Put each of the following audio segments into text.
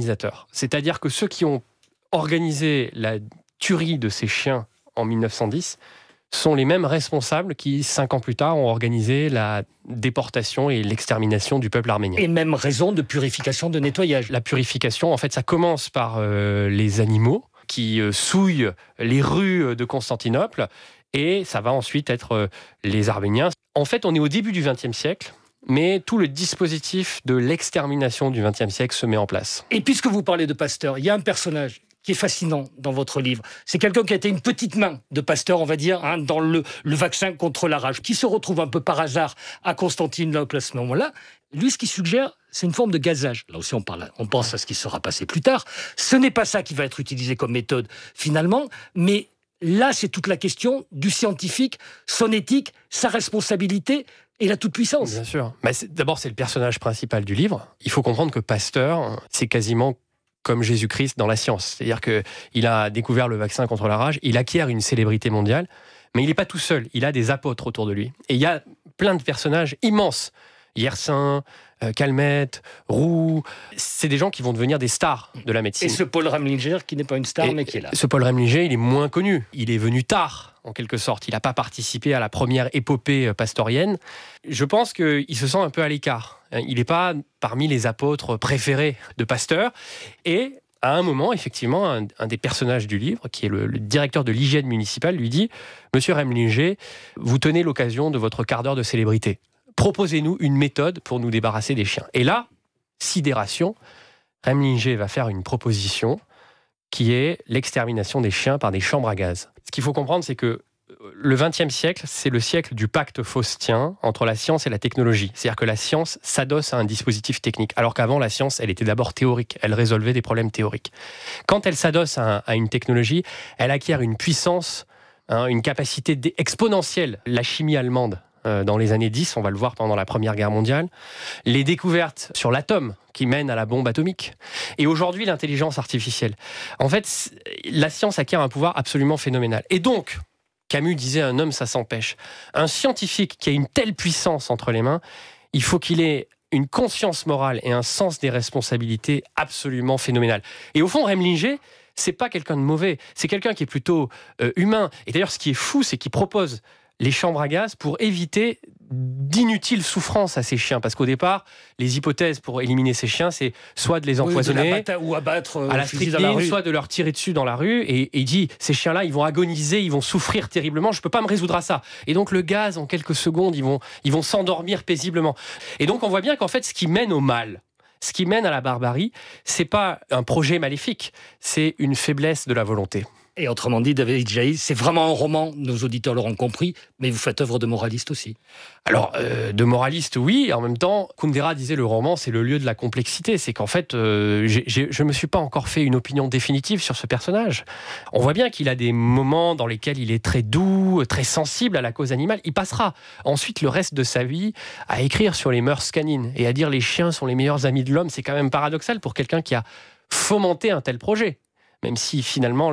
organisateurs. C'est-à-dire que ceux qui ont organisé la tuerie de ces chiens en 1910 sont les mêmes responsables qui, 5 ans plus tard, ont organisé la déportation et l'extermination du peuple arménien. Et même raison de purification, de nettoyage. La purification, en fait, ça commence par les animaux qui souillent les rues de Constantinople, et ça va ensuite être les Arméniens. En fait, on est au début du XXe siècle, mais tout le dispositif de l'extermination du XXe siècle se met en place. Et puisque vous parlez de Pasteur, il y a un personnage qui est fascinant dans votre livre. C'est quelqu'un qui a été une petite main de Pasteur, on va dire, dans le vaccin contre la rage, qui se retrouve un peu par hasard à Constantinople à ce moment-là. Lui, ce qu'il suggère, c'est une forme de gazage. Là aussi, on pense à ce qui sera passé plus tard. Ce n'est pas ça qui va être utilisé comme méthode, finalement, mais là, c'est toute la question du scientifique, son éthique, sa responsabilité et la toute-puissance. Bien sûr. Mais d'abord, c'est le personnage principal du livre. Il faut comprendre que Pasteur, c'est quasiment comme Jésus-Christ dans la science. C'est-à-dire qu'il a découvert le vaccin contre la rage, il acquiert une célébrité mondiale, mais il n'est pas tout seul, il a des apôtres autour de lui. Et il y a plein de personnages immenses. Yersin, Calmette, Roux, c'est des gens qui vont devenir des stars de la médecine. Et ce Paul Remlinger, qui n'est pas une star, mais qui est là. Ce Paul Remlinger, il est moins connu. Il est venu tard, en quelque sorte. Il n'a pas participé à la première épopée pastorienne. Je pense qu'il se sent un peu à l'écart. Il n'est pas parmi les apôtres préférés de Pasteur. Et à un moment, effectivement, un des personnages du livre, qui est le directeur de l'hygiène municipale, lui dit « Monsieur Remlinger, vous tenez l'occasion de votre quart d'heure de célébrité. Proposez-nous une méthode pour nous débarrasser des chiens. » Et là, sidération, Remlinger va faire une proposition qui est l'extermination des chiens par des chambres à gaz. Ce qu'il faut comprendre, c'est que le XXe siècle, c'est le siècle du pacte faustien entre la science et la technologie. C'est-à-dire que la science s'adosse à un dispositif technique, alors qu'avant, la science, elle était d'abord théorique. Elle résolvait des problèmes théoriques. Quand elle s'adosse à une technologie, elle acquiert une puissance, une capacité exponentielle. La chimie allemande, dans les années 10, on va le voir pendant la Première Guerre mondiale, les découvertes sur l'atome qui mènent à la bombe atomique, et aujourd'hui l'intelligence artificielle. En fait, la science acquiert un pouvoir absolument phénoménal. Et donc, Camus disait « un homme, ça s'empêche ». Un scientifique qui a une telle puissance entre les mains, il faut qu'il ait une conscience morale et un sens des responsabilités absolument phénoménal. Et au fond, Remlinger, c'est pas quelqu'un de mauvais, c'est quelqu'un qui est plutôt humain. Et d'ailleurs, ce qui est fou, c'est qu'il propose les chambres à gaz pour éviter d'inutiles souffrances à ces chiens. Parce qu'au départ, les hypothèses pour éliminer ces chiens, c'est soit de les empoisonner ou abattre à la strychnine, soit de leur tirer dessus dans la rue. Et il dit, ces chiens-là, ils vont agoniser, ils vont souffrir terriblement, je ne peux pas me résoudre à ça. Et donc le gaz, en quelques secondes, ils vont s'endormir paisiblement. Et donc on voit bien qu'en fait, ce qui mène au mal, ce qui mène à la barbarie, c'est pas un projet maléfique, c'est une faiblesse de la volonté. Et autrement dit, David Jaïs, c'est vraiment un roman, nos auditeurs l'auront compris, mais vous faites œuvre de moraliste aussi. Alors, de moraliste, oui, et en même temps, Kundera disait le roman, c'est le lieu de la complexité. C'est qu'en fait, je ne me suis pas encore fait une opinion définitive sur ce personnage. On voit bien qu'il a des moments dans lesquels il est très doux, très sensible à la cause animale. Il passera ensuite le reste de sa vie à écrire sur les mœurs canines et à dire les chiens sont les meilleurs amis de l'homme. C'est quand même paradoxal pour quelqu'un qui a fomenté un tel projet. Même si finalement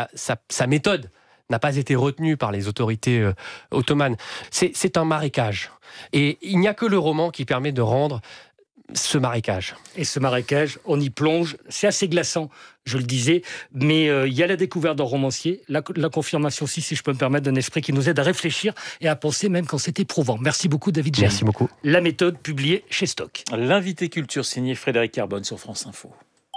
sa méthode n'a pas été retenue par les autorités ottomanes. C'est un marécage. Et il n'y a que le roman qui permet de rendre ce marécage. Et ce marécage, on y plonge, c'est assez glaçant, je le disais, mais il y a la découverte d'un romancier, la confirmation aussi, si je peux me permettre, d'un esprit qui nous aide à réfléchir et à penser même quand c'est éprouvant. Merci beaucoup David Jaïs. Merci beaucoup. La méthode, publiée chez Stock. L'invité culture signé Frédéric Carbone sur France Info.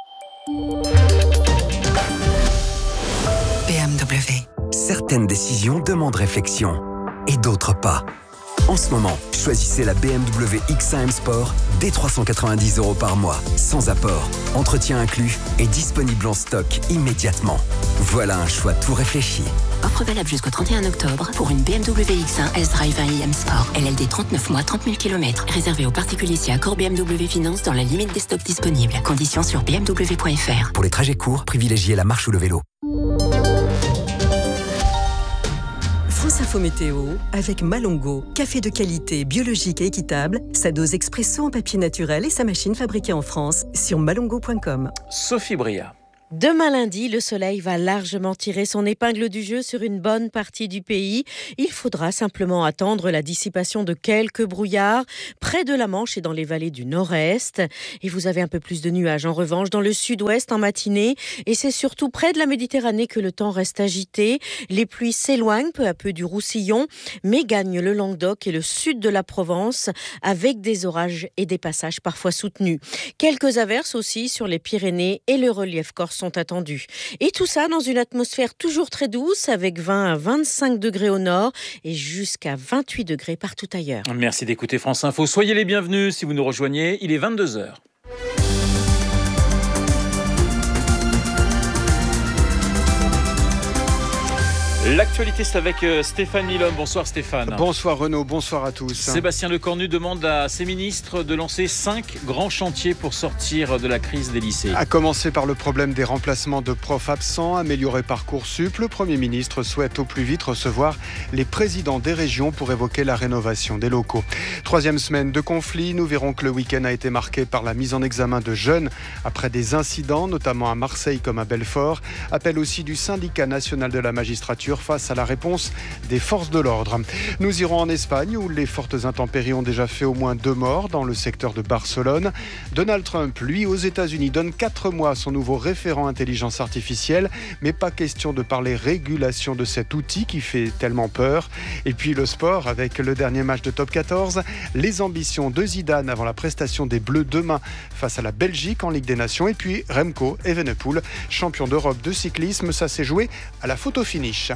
BMW. Certaines décisions demandent réflexion et d'autres pas. En ce moment, choisissez la BMW X1 M Sport dès 390 € par mois, sans apport, entretien inclus et disponible en stock immédiatement. Voilà un choix tout réfléchi. Offre valable jusqu'au 31 octobre pour une BMW X1 S-Drive 1i M Sport. LLD 39 mois, 30 000 km. Réservé aux particuliers si accord BMW Finance dans la limite des stocks disponibles. Conditions sur bmw.fr. Pour les trajets courts, privilégiez la marche ou le vélo. France Info Météo avec Malongo, café de qualité, biologique et équitable, sa dose expresso en papier naturel et sa machine fabriquée en France sur malongo.com. Sophie Bria. Demain lundi, le soleil va largement tirer son épingle du jeu sur une bonne partie du pays. Il faudra simplement attendre la dissipation de quelques brouillards près de la Manche et dans les vallées du nord-est. Et vous avez un peu plus de nuages en revanche dans le sud-ouest en matinée. Et c'est surtout près de la Méditerranée que le temps reste agité. Les pluies s'éloignent peu à peu du Roussillon, mais gagnent le Languedoc et le sud de la Provence avec des orages et des passages parfois soutenus. Quelques averses aussi sur les Pyrénées et le relief corse sont attendus. Et tout ça dans une atmosphère toujours très douce avec 20 à 25 degrés au nord et jusqu'à 28 degrés partout ailleurs. Merci d'écouter France Info. Soyez les bienvenus si vous nous rejoignez. Il est 22h. L'actualité, c'est avec Stéphane Milhomme. Bonsoir Stéphane. Bonsoir Renaud, bonsoir à tous. Sébastien Lecornu demande à ses ministres de lancer 5 grands chantiers pour sortir de la crise des lycées. À commencer par le problème des remplacements de profs absents, améliorer Parcoursup. Le Premier ministre souhaite au plus vite recevoir les présidents des régions pour évoquer la rénovation des locaux. 3e semaine de conflit, nous verrons que le week-end a été marqué par la mise en examen de jeunes après des incidents, notamment à Marseille comme à Belfort. Appel aussi du syndicat national de la magistrature face à la réponse des forces de l'ordre. Nous irons en Espagne où les fortes intempéries ont déjà fait au moins 2 morts dans le secteur de Barcelone. Donald Trump, lui, aux États-Unis, donne 4 mois à son nouveau référent intelligence artificielle, mais pas question de parler régulation de cet outil qui fait tellement peur. Et puis le sport avec le dernier match de Top 14, les ambitions de Zidane avant la prestation des Bleus demain face à la Belgique en Ligue des Nations. Et puis Remco Evenepoel, champion d'Europe de cyclisme, ça s'est joué à la photo finish.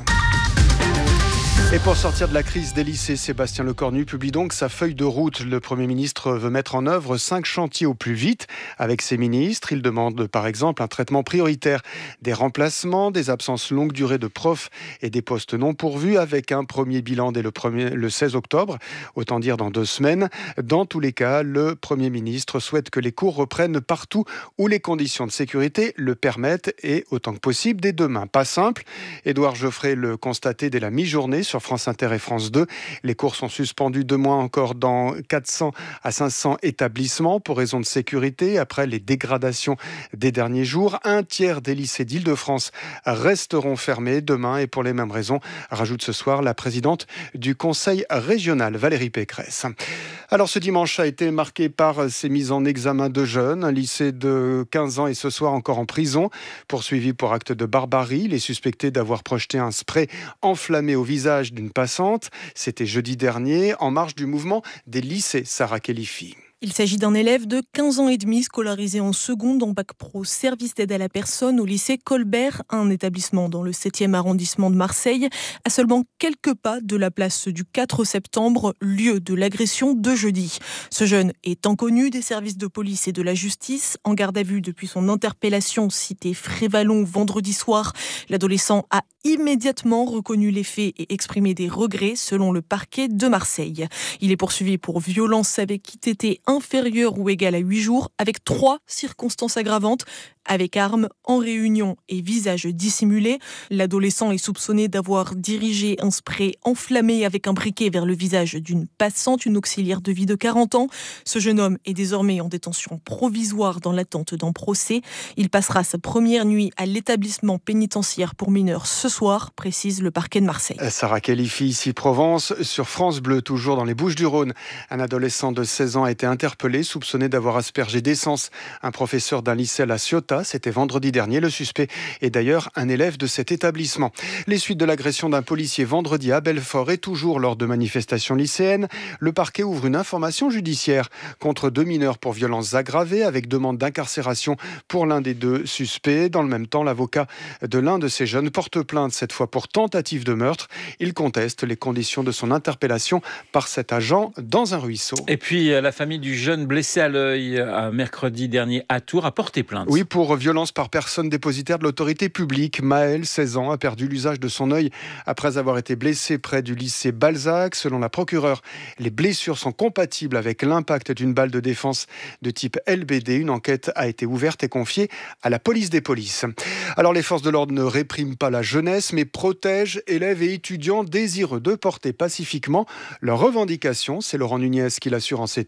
Et pour sortir de la crise des lycées, Sébastien Lecornu publie donc sa feuille de route. Le Premier ministre veut mettre en œuvre 5 chantiers au plus vite avec ses ministres. Il demande par exemple un traitement prioritaire des remplacements, des absences longue durée de profs et des postes non pourvus avec un premier bilan dès le 16 octobre, autant dire dans 2 semaines. Dans tous les cas, le Premier ministre souhaite que les cours reprennent partout où les conditions de sécurité le permettent et autant que possible dès demain. Pas simple, Édouard Geoffrey le constatait dès la mi-journée sur France Inter et France 2. Les cours sont suspendus 2 mois encore dans 400 à 500 établissements pour raison de sécurité. Après les dégradations des derniers jours, 1/3 des lycées d'Île-de-France resteront fermés demain et pour les mêmes raisons, rajoute ce soir la présidente du Conseil régional, Valérie Pécresse. Alors ce dimanche a été marqué par ces mises en examen de jeunes. Un lycée de 15 ans est ce soir encore en prison, poursuivi pour acte de barbarie. Il est suspecté d'avoir projeté un spray enflammé au visage d'une passante. C'était jeudi dernier, en marge du mouvement des lycées Sarah Khelifi. Il s'agit d'un élève de 15 ans et demi scolarisé en seconde en bac pro service d'aide à la personne au lycée Colbert, un établissement dans le 7e arrondissement de Marseille, à seulement quelques pas de la place du 4 septembre, lieu de l'agression de jeudi. Ce jeune est inconnu des services de police et de la justice, en garde à vue depuis son interpellation cité Frévalon vendredi soir. L'adolescent a immédiatement reconnu les faits et exprimé des regrets selon le parquet de Marseille. Il est poursuivi pour violence avec ITT inférieure ou égale à 8 jours, avec 3 circonstances aggravantes, avec arme, en réunion et visage dissimulé. L'adolescent est soupçonné d'avoir dirigé un spray enflammé avec un briquet vers le visage d'une passante, une auxiliaire de vie de 40 ans. Ce jeune homme est désormais en détention provisoire dans l'attente d'un procès. Il passera sa première nuit à l'établissement pénitentiaire pour mineurs ce soir, précise le parquet de Marseille. Sarah Khelifi, ici Provence, sur France Bleu, toujours dans les Bouches-du-Rhône. Un adolescent de 16 ans a été interpellé, soupçonné d'avoir aspergé d'essence un professeur d'un lycée à La Ciotat. C'était vendredi dernier. Le suspect est d'ailleurs un élève de cet établissement. Les suites de l'agression d'un policier vendredi à Belfort et toujours lors de manifestations lycéennes, le parquet ouvre une information judiciaire contre 2 mineurs pour violences aggravées avec demande d'incarcération pour l'un des 2 suspects. Dans le même temps, l'avocat de l'un de ces jeunes porte plainte cette fois pour tentative de meurtre. Il conteste les conditions de son interpellation par cet agent dans un ruisseau. Et puis la famille du jeune blessé à l'œil mercredi dernier à Tours a porté plainte. Oui, pour violence par personne dépositaire de l'autorité publique. Maël, 16 ans, a perdu l'usage de son œil après avoir été blessé près du lycée Balzac. Selon la procureure, les blessures sont compatibles avec l'impact d'une balle de défense de type LBD. Une enquête a été ouverte et confiée à la police des polices. Alors les forces de l'ordre ne répriment pas la jeunesse, mais protègent élèves et étudiants désireux de porter pacifiquement leurs revendications. C'est Laurent Nunez qui l'assure en ces termes.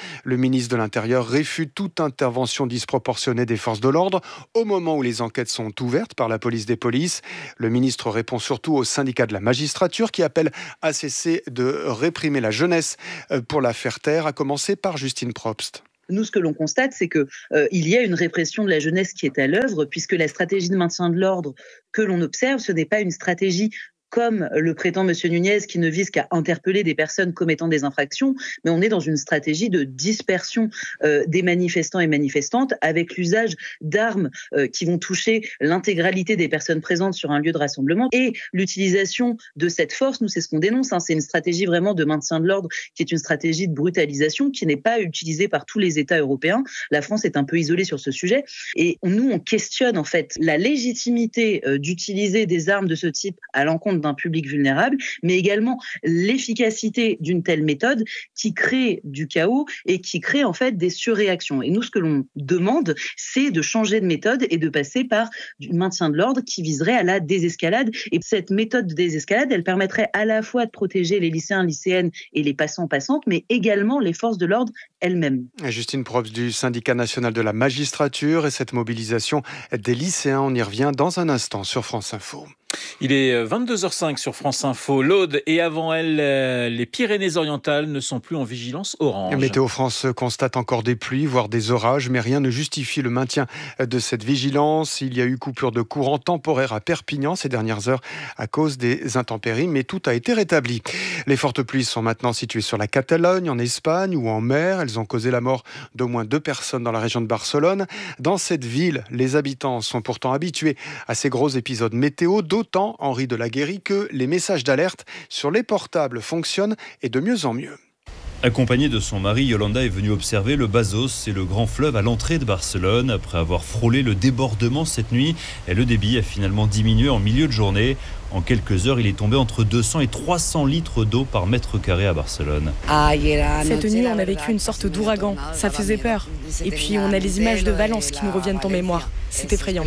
Le ministre de l'Intérieur réfute toute intervention disproportionnée des forces de l'ordre au moment où les enquêtes sont ouvertes par la police des polices. Le ministre répond surtout aux syndicats de la magistrature qui appellent à cesser de réprimer la jeunesse pour la faire taire, à commencer par Justine Probst. Nous, ce que l'on constate, c'est qu'il y a une répression de la jeunesse qui est à l'œuvre, puisque la stratégie de maintien de l'ordre que l'on observe, ce n'est pas une stratégie comme le prétend M. Nunez, qui ne vise qu'à interpeller des personnes commettant des infractions, mais on est dans une stratégie de dispersion des manifestants et manifestantes avec l'usage d'armes qui vont toucher l'intégralité des personnes présentes sur un lieu de rassemblement. Et l'utilisation de cette force, nous, c'est ce qu'on dénonce, c'est une stratégie vraiment de maintien de l'ordre qui est une stratégie de brutalisation qui n'est pas utilisée par tous les États européens. La France est un peu isolée sur ce sujet. Et nous, on questionne en fait la légitimité d'utiliser des armes de ce type à l'encontre d'un public vulnérable, mais également l'efficacité d'une telle méthode qui crée du chaos et qui crée en fait des surréactions. Et nous, ce que l'on demande, c'est de changer de méthode et de passer par du maintien de l'ordre qui viserait à la désescalade. Et cette méthode de désescalade, elle permettrait à la fois de protéger les lycéens, lycéennes et les passants, passantes, mais également les forces de l'ordre elles-mêmes. Justine Probst du syndicat national de la magistrature et cette mobilisation des lycéens, on y revient dans un instant sur France Info. Il est 22h05 sur France Info. L'Aude et avant elle, les Pyrénées-Orientales ne sont plus en vigilance orange. Météo France constate encore des pluies, voire des orages, mais rien ne justifie le maintien de cette vigilance. Il y a eu coupure de courant temporaire à Perpignan ces dernières heures à cause des intempéries, mais tout a été rétabli. Les fortes pluies sont maintenant situées sur la Catalogne, en Espagne ou en mer. Elles ont causé la mort d'au moins 2 personnes dans la région de Barcelone. Dans cette ville, les habitants sont pourtant habitués à ces gros épisodes météo, d'autant, Henri de la Guérie, que les messages d'alerte sur les portables fonctionnent et de mieux en mieux. Accompagnée de son mari, Yolanda est venue observer le Bazos et le grand fleuve à l'entrée de Barcelone. Après avoir frôlé le débordement cette nuit, le débit a finalement diminué en milieu de journée. En quelques heures, il est tombé entre 200 et 300 litres d'eau par mètre carré à Barcelone. Cette nuit, on a vécu une sorte d'ouragan. Ça faisait peur. Et puis, on a les images de Valence qui nous reviennent en mémoire. C'est effrayant.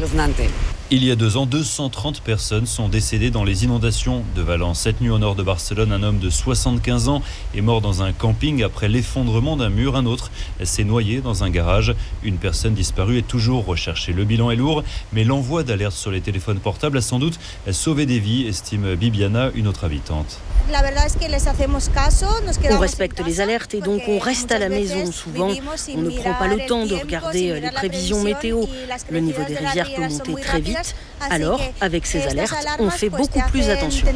Il y a 2 ans, 230 personnes sont décédées dans les inondations de Valence. Cette nuit, au nord de Barcelone, un homme de 75 ans est mort dans un camping après l'effondrement d'un mur. Un autre s'est noyé dans un garage. Une personne disparue est toujours recherchée. Le bilan est lourd, mais l'envoi d'alerte sur les téléphones portables a sans doute sauvé des vies, estime Bibiana, une autre habitante. On respecte les alertes et donc on reste à la maison. Souvent, on ne prend pas le temps de regarder les prévisions météo. Le niveau des rivières peut monter très vite. Alors, avec ces alertes, on fait beaucoup plus attention.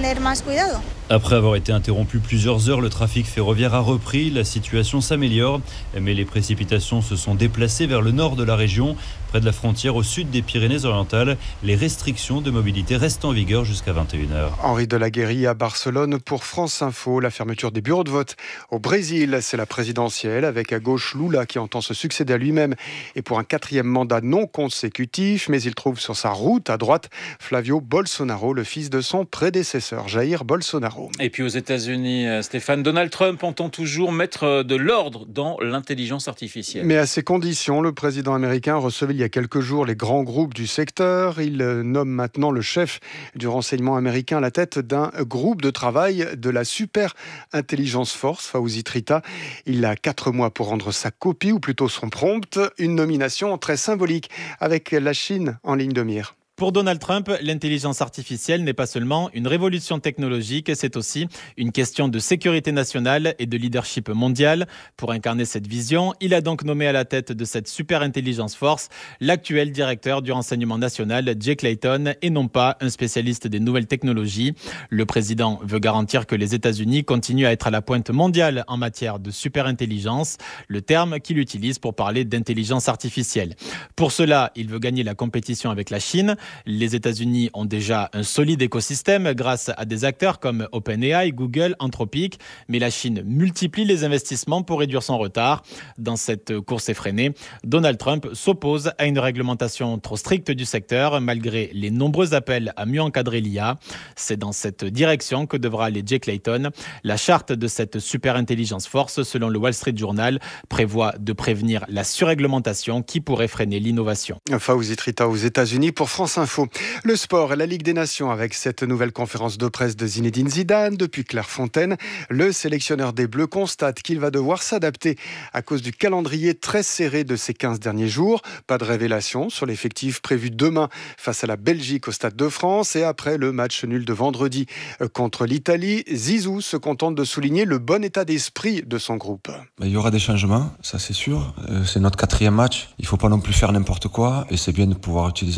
Après avoir été interrompu plusieurs heures, le trafic ferroviaire a repris. La situation s'améliore, mais les précipitations se sont déplacées vers le nord de la région. Près de la frontière au sud des Pyrénées-Orientales, les restrictions de mobilité restent en vigueur jusqu'à 21h. Henri de la Guérie à Barcelone pour France Info. La fermeture des bureaux de vote au Brésil, c'est la présidentielle avec à gauche Lula qui entend se succéder à lui-même et pour un 4e mandat non consécutif, mais il trouve sur sa route à droite Flavio Bolsonaro, le fils de son prédécesseur Jair Bolsonaro. Et puis aux États-Unis, Stéphane, Donald Trump entend toujours mettre de l'ordre dans l'intelligence artificielle. Mais à ces conditions, le président américain recevait il y a quelques jours les grands groupes du secteur. Il nomme maintenant le chef du renseignement américain à la tête d'un groupe de travail de la Super Intelligence Force, Fawzi Trita. Il a 4 mois pour rendre sa copie, ou plutôt son prompt, une nomination très symbolique avec la Chine en ligne de mire. Pour Donald Trump, l'intelligence artificielle n'est pas seulement une révolution technologique, c'est aussi une question de sécurité nationale et de leadership mondial. Pour incarner cette vision, il a donc nommé à la tête de cette super intelligence force l'actuel directeur du renseignement national, Jay Clayton, et non pas un spécialiste des nouvelles technologies. Le président veut garantir que les États-Unis continuent à être à la pointe mondiale en matière de super intelligence, le terme qu'il utilise pour parler d'intelligence artificielle. Pour cela, il veut gagner la compétition avec la Chine. Les États-Unis ont déjà un solide écosystème grâce à des acteurs comme OpenAI, Google, Anthropic, mais la Chine multiplie les investissements pour réduire son retard. Dans cette course effrénée, Donald Trump s'oppose à une réglementation trop stricte du secteur, malgré les nombreux appels à mieux encadrer l'IA. C'est dans cette direction que devra aller Jay Clayton. La charte de cette super intelligence force, selon le Wall Street Journal, prévoit de prévenir la surréglementation qui pourrait freiner l'innovation. Fawzi Trita aux États-Unis pour France Info. Le sport et la Ligue des Nations avec cette nouvelle conférence de presse de Zinedine Zidane. Depuis Clairefontaine, le sélectionneur des Bleus constate qu'il va devoir s'adapter à cause du calendrier très serré de ces 15 derniers jours. Pas de révélation sur l'effectif prévu demain face à la Belgique au Stade de France et après le match nul de vendredi contre l'Italie. Zizou se contente de souligner le bon état d'esprit de son groupe. Il y aura des changements, ça c'est sûr. C'est notre 4e match. Il ne faut pas non plus faire n'importe quoi et c'est bien de pouvoir